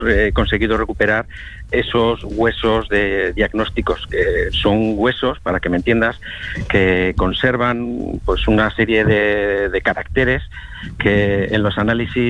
conseguido recuperar esos huesos de diagnósticos, que son huesos, para que me entiendas, que conservan pues una serie de caracteres que en los análisis